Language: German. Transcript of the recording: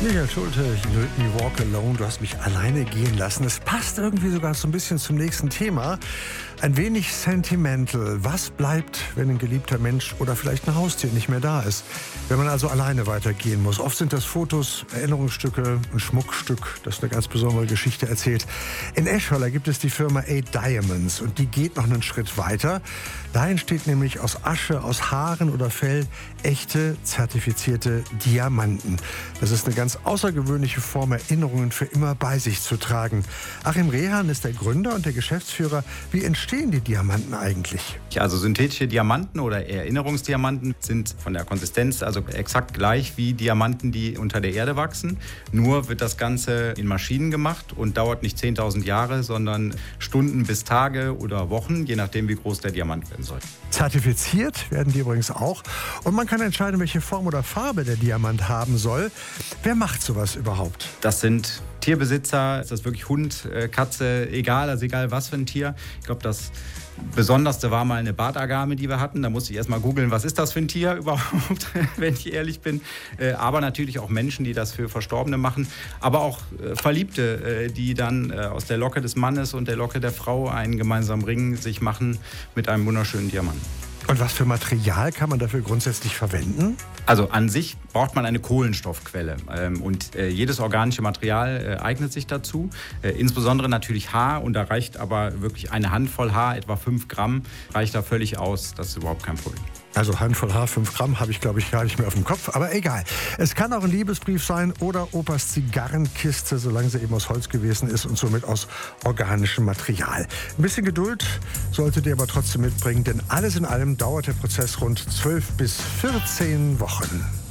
Michael Schulte, You Walk Alone, du hast mich alleine gehen lassen. Es passt irgendwie sogar so ein bisschen zum nächsten Thema. Ein wenig sentimental. Was bleibt, wenn ein geliebter Mensch oder vielleicht ein Haustier nicht mehr da ist? Wenn man also alleine weitergehen muss. Oft sind das Fotos, Erinnerungsstücke, ein Schmuckstück, das eine ganz besondere Geschichte erzählt. In Eschweiler gibt es die Firma A-Diamonds und die geht noch einen Schritt weiter. Da entsteht nämlich aus Asche, aus Haaren oder Fell echte, zertifizierte Diamanten. Das ist eine ganz außergewöhnliche Form, Erinnerungen für immer bei sich zu tragen. Achim Rehan ist der Gründer und der Geschäftsführer. Wie entstehen die Diamanten eigentlich? Also synthetische Diamanten oder Erinnerungsdiamanten sind von der Konsistenz also exakt gleich wie Diamanten, die unter der Erde wachsen. Nur wird das Ganze in Maschinen gemacht und dauert nicht 10.000 Jahre, sondern Stunden bis Tage oder Wochen, je nachdem, wie groß der Diamant werden soll. Zertifiziert werden die übrigens auch. Und man kann entscheiden, welche Form oder Farbe der Diamant haben soll. Wer macht sowas überhaupt? Das sind Tierbesitzer, ist das wirklich Hund, Katze, egal was für ein Tier. Ich glaube, das Besonderste war mal eine Bartagame, die wir hatten. Da musste ich erst mal googeln, was ist das für ein Tier überhaupt, wenn ich ehrlich bin. Aber natürlich auch Menschen, die das für Verstorbene machen. Aber auch Verliebte, die dann aus der Locke des Mannes und der Locke der Frau einen gemeinsamen Ring sich machen mit einem wunderschönen Diamanten. Und was für Material kann man dafür grundsätzlich verwenden? Also an sich braucht man eine Kohlenstoffquelle und jedes organische Material eignet sich dazu. Insbesondere natürlich Haar, und da reicht aber wirklich eine Handvoll Haar, etwa 5 Gramm, reicht da völlig aus. Das ist überhaupt kein Problem. Also Handvoll Haar, 5 Gramm, habe ich glaube ich gar nicht mehr auf dem Kopf. Aber egal. Es kann auch ein Liebesbrief sein oder Opas Zigarrenkiste, solange sie eben aus Holz gewesen ist und somit aus organischem Material. Ein bisschen Geduld solltet ihr aber trotzdem mitbringen, denn alles in allem dauert der Prozess rund 12 bis 14 Wochen.